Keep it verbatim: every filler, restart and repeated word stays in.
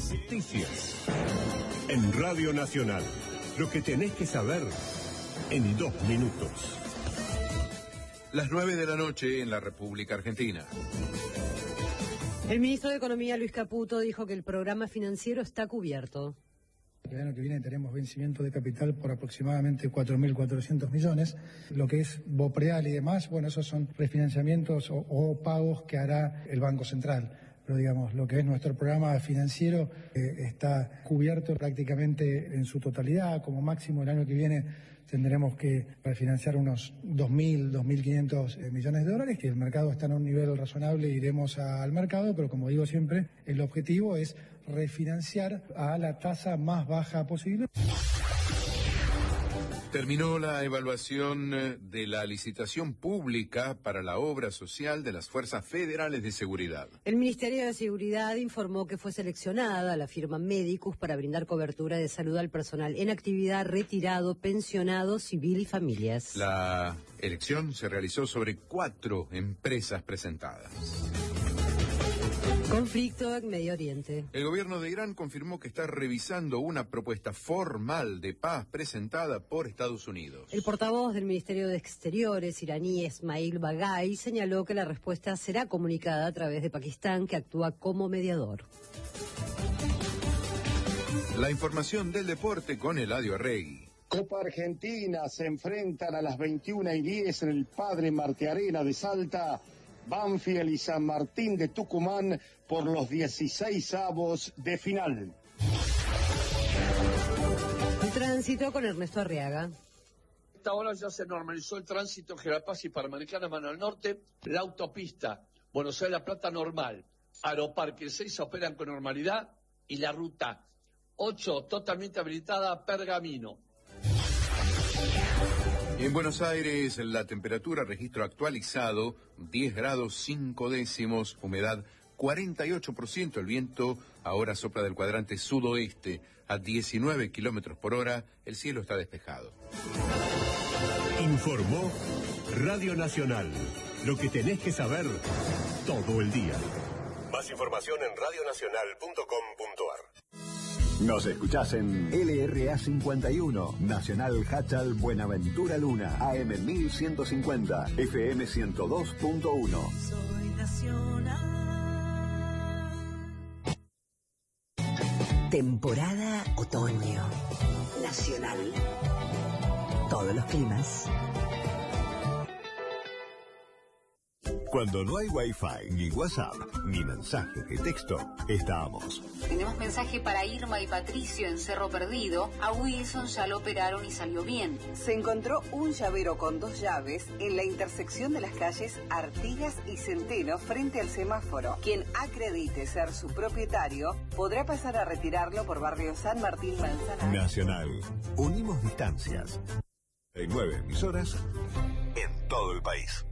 Noticias. En Radio Nacional. Lo que tenés que saber en dos minutos. Las nueve de la noche en la República Argentina. El ministro de Economía, Luis Caputo, dijo que el programa financiero está cubierto. El año que viene tenemos vencimiento de capital por aproximadamente cuatro mil cuatrocientos millones. Lo que es Bopreal y demás, bueno, esos son refinanciamientos o, o pagos que hará el Banco Central. Pero digamos, lo que es nuestro programa financiero eh, está cubierto prácticamente en su totalidad. Como máximo el año que viene tendremos que refinanciar unos dos mil, dos mil quinientos eh, millones de dólares, que el mercado está en un nivel razonable, iremos a, al mercado, pero como digo siempre, el objetivo es refinanciar a la tasa más baja posible. Terminó la evaluación de la licitación pública para la obra social de las Fuerzas Federales de Seguridad. El Ministerio de Seguridad informó que fue seleccionada la firma Medicus para brindar cobertura de salud al personal en actividad, retirado, pensionado, civil y familias. La elección se realizó sobre cuatro empresas presentadas. Conflicto en Medio Oriente. El gobierno de Irán confirmó que está revisando una propuesta formal de paz presentada por Estados Unidos. El portavoz del Ministerio de Exteriores iraní, Esmail Baghai, señaló que la respuesta será comunicada a través de Pakistán, que actúa como mediador. La información del deporte con Eladio Arregui. Copa Argentina, se enfrentan a las veintiuna y diez en el Padre Martiarena de Salta. Banfield y San Martín de Tucumán por los dieciseisavos de final. El tránsito con Ernesto Arriaga. A esta hora ya se normalizó el tránsito en General Paz y Panamericana, mano al norte. La autopista Buenos Aires-La Plata normal. Aeroparque seis operan con normalidad y la ruta ocho totalmente habilitada a Pergamino. En Buenos Aires, la temperatura, registro actualizado, diez grados cinco décimos, humedad cuarenta y ocho por ciento, el viento ahora sopla del cuadrante sudoeste a diecinueve kilómetros por hora, el cielo está despejado. Informó Radio Nacional, lo que tenés que saber todo el día. Más información en radio nacional punto com punto ar. Nos escuchás en L R A cincuenta y uno, Nacional Hachal Buenaventura Luna, A M mil ciento cincuenta, F M ciento dos punto uno. Soy nacional. Temporada otoño. Nacional. Todos los climas. Cuando no hay Wi-Fi, ni WhatsApp, ni mensaje de texto, estamos. Tenemos mensaje para Irma y Patricio en Cerro Perdido. A Wilson ya lo operaron y salió bien. Se encontró un llavero con dos llaves en la intersección de las calles Artigas y Centeno frente al semáforo. Quien acredite ser su propietario podrá pasar a retirarlo por barrio San Martín Manzanares. Nacional. Unimos distancias. Hay nueve emisoras en todo el país.